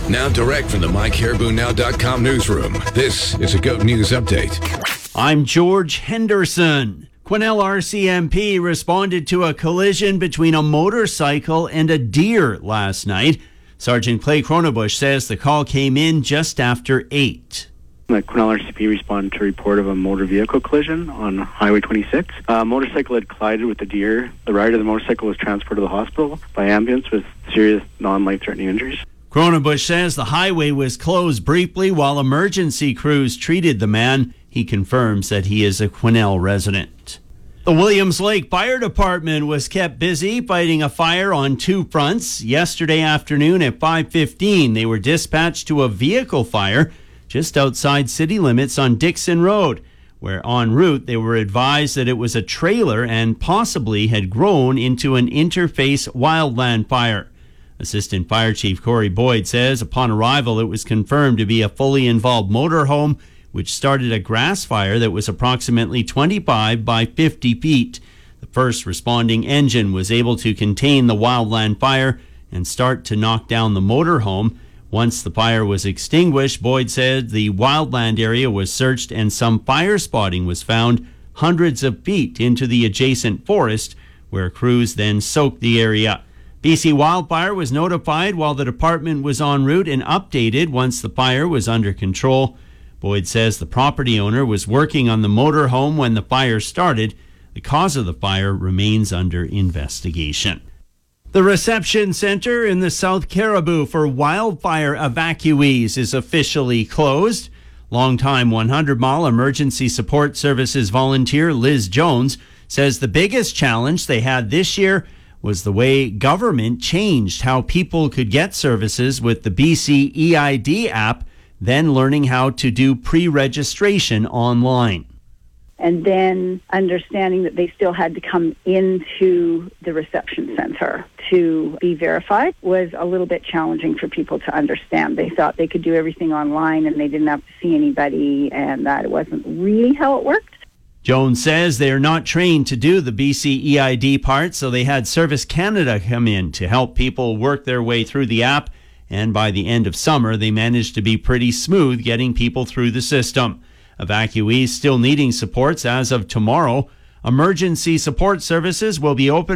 Now direct from the MyCaribouNow.com newsroom, this is a GOAT News Update. I'm George Henderson. Quesnel RCMP responded to a collision between a motorcycle and a deer last night. Sergeant Clay Cronabush says the call came in just after 8. The Quesnel RCMP responded to a report of a motor vehicle collision on Highway 26. A motorcycle had collided with the deer. The rider of the motorcycle was transported to the hospital by ambulance with serious non-life-threatening injuries. Cronabush says the highway was closed briefly while emergency crews treated the man. He confirms that he is a Quesnel resident. The Williams Lake Fire Department was kept busy fighting a fire on two fronts. Yesterday afternoon at 5:15, they were dispatched to a vehicle fire just outside city limits on Dixon Road, where en route they were advised that it was a trailer and possibly had grown into an interface wildland fire. Assistant Fire Chief Corey Boyd says upon arrival it was confirmed to be a fully involved motorhome which started a grass fire that was approximately 25 by 50 feet. The first responding engine was able to contain the wildland fire and start to knock down the motorhome. Once the fire was extinguished, Boyd said the wildland area was searched and some fire spotting was found hundreds of feet into the adjacent forest, where crews then soaked the area. BC Wildfire was notified while the department was en route and updated once the fire was under control. Boyd says the property owner was working on the motorhome when the fire started. The cause of the fire remains under investigation. The reception center in the South Caribou for wildfire evacuees is officially closed. Longtime 100 Mile Emergency Support Services volunteer Liz Jones says the biggest challenge they had this year was the way government changed how people could get services with the BC EID app, then learning how to do pre-registration online. And then understanding that they still had to come into the reception center to be verified was a little bit challenging for people to understand. They thought they could do everything online and they didn't have to see anybody, and that it wasn't really how it worked. Jones says they are not trained to do the BC EID part, so they had Service Canada come in to help people work their way through the app, and by the end of summer, they managed to be pretty smooth getting people through the system. Evacuees still needing supports as of tomorrow. Emergency support services will be open